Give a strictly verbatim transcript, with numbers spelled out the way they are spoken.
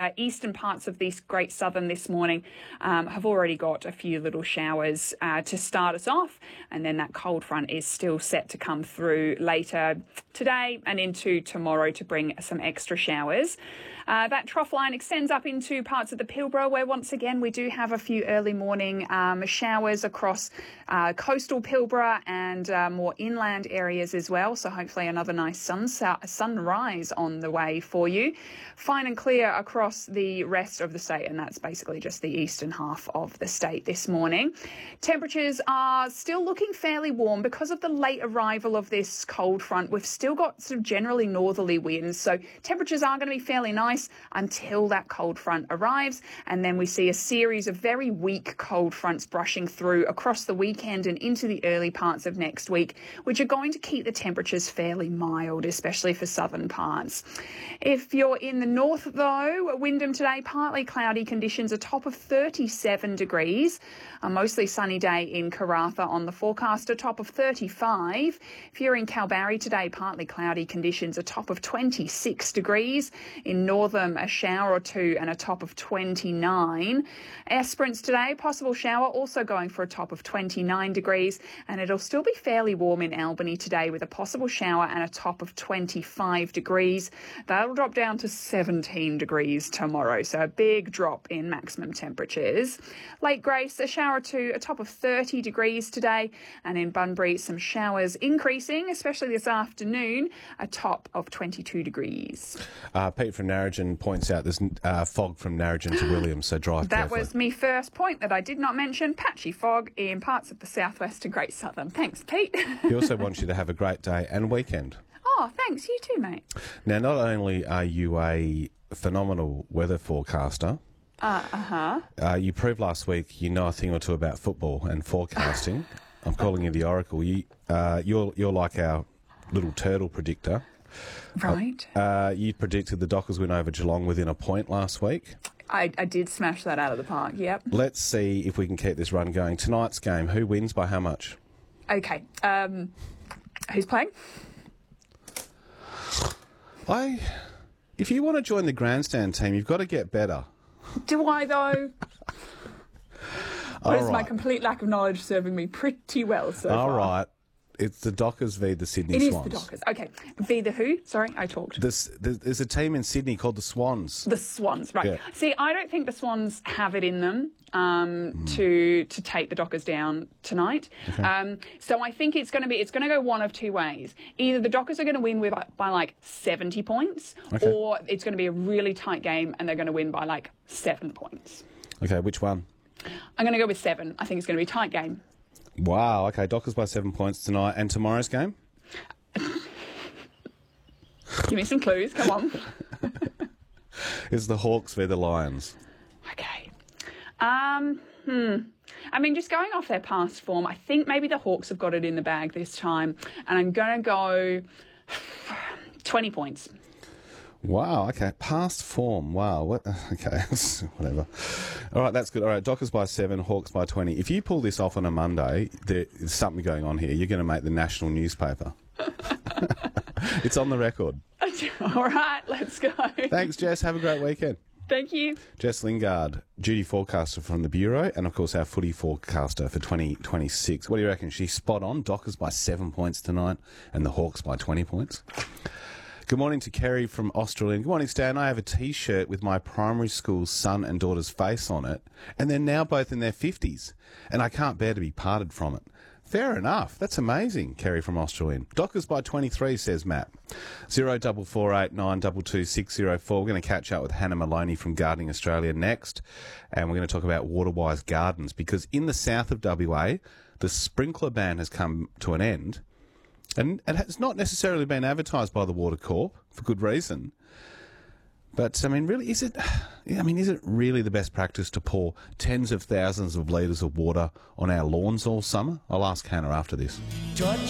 uh, eastern parts of this Great Southern this morning um, have already got a few little showers uh, to start us off, and then that cold front is still set to come through later today and into tomorrow to bring some extra showers. Uh, that trough line extends up into parts of the Pilbara, where once again we do have a few early morning um, showers across uh, coastal Pilbara and uh, more inland areas as well. So hopefully another nice sun sunrise on the way for you. Fine and clear across the rest of the state, and that's basically just the eastern half of the state this morning. Temperatures are still looking fairly warm because of the late arrival of this cold front. We've still got sort of generally northerly winds, so temperatures are going to be fairly nice until that cold front arrives, and then we see a series of very weak cold fronts brushing through across the weekend and into the early parts of next week, which are going to keep the temperatures fairly mild, especially for southern parts. If you're in the north, though, Wyndham today, partly cloudy conditions, a top of thirty-seven degrees. A mostly sunny day in Karratha on the forecast, a top of thirty-five. If you're in Kalbarri today, partly cloudy conditions, a top of twenty-six degrees. In Northam, a shower or two and a top of twenty-nine. Esperance today, possible shower, also going for a top of twenty-nine degrees, and it'll still be fairly warm in Albany today with a possible shower and a top of twenty-five degrees. That'll drop down to seventeen degrees tomorrow, so a big drop in maximum temperatures. Lake Grace, a shower or two, a top of thirty degrees today, and in Bunbury, some showers increasing, especially this afternoon, a top of twenty-two degrees. Uh, Pete from Narrogin points out there's uh, fog from Narrogin to Williams, so drive That carefully. was my first point that I did not mention. Patchy fog in parts of the southwest and Great Southern. Thanks, Pete. He also wants you to have a great day and weekend. Oh, thanks. You too, mate. Now, not only are you a phenomenal weather forecaster, Uh, uh-huh. uh, you proved last week you know a thing or two about football and forecasting. I'm calling you the Oracle. You, uh, you're, you're like our little turtle predictor. Right. Uh, uh, you predicted the Dockers win over Geelong within a point last week. I, I did smash that out of the park, yep. Let's see if we can keep this run going. Tonight's game, who wins by how much? Okay. Um, who's playing? I, if you want to join the grandstand team, you've got to get better. Do I, though? All Or is right. my complete lack of knowledge serving me pretty well so All far? right. It's the Dockers v the Sydney It is Swans. the Dockers. Okay. V the who? Sorry, I talked. This, there's a team in Sydney called the Swans. The Swans, right. Yeah. See, I don't think the Swans have it in them um, mm. to to take the Dockers down tonight. Okay. Um, so I think it's going to be it's going to go one of two ways. Either the Dockers are going to win with by like seventy points, okay. or it's going to be a really tight game and they're going to win by like seven points. Okay, which one? I'm going to go with seven. I think it's going to be a tight game. Wow, okay, Dockers by seven points tonight. And tomorrow's game? Give me some clues, come on. It's the Hawks v the Lions. Okay. Um, hmm. I mean, just going off their past form, I think maybe the Hawks have got it in the bag this time. And I'm going to go twenty points. Wow, okay. Past form. Wow. What? Okay, whatever. All right, that's good. All right, Dockers by seven, Hawks by twenty. If you pull this off on a Monday, there's something going on here. You're going to make the national newspaper. It's on the record. All right, let's go. Thanks, Jess. Have a great weekend. Thank you. Jess Lingard, duty forecaster from the Bureau, and of course our footy forecaster for twenty twenty-six. What do you reckon? She's spot on. Dockers by seven points tonight, and the Hawks by twenty points. Good morning to Kerry from Australian. Good morning, Stan. I have a T-shirt with my primary school's son and daughter's face on it, and they're now both in their fifties, and I can't bear to be parted from it. Fair enough. That's amazing, Kerry from Australian. Dockers by twenty-three, says Matt. Zero double four eight nine double two six zero four. We're going to catch up with Hannah Maloney from Gardening Australia next, and we're going to talk about Waterwise Gardens, because in the south of W A, the sprinkler ban has come to an end. And it has not necessarily been advertised by the Water Corp for good reason. But, I mean, really, is it, I mean, is it really the best practice to pour tens of thousands of litres of water on our lawns all summer? I'll ask Hannah after this.